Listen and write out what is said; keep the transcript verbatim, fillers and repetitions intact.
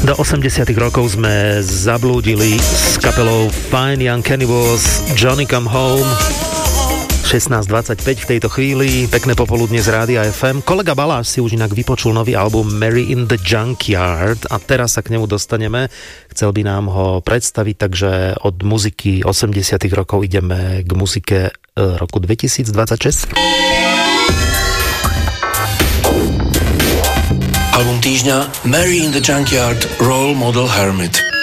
Do osemdesiatych rokov sme zablúdili s kapelou Fine Young Cannibals, Johnny Come Home. šestnásť dvadsaťpäť v tejto chvíli, pekné popoludne z Rádia ef em. Kolega Baláš si už inak vypočul nový album Mary in the Junkyard a teraz sa k nemu dostaneme. Chcel by nám ho predstaviť, takže od muziky osemdesiatych rokov ideme k muzike roku dvetisícdvadsaťšesť. Album týždňa Mary in the Junkyard, Role Model Hermit.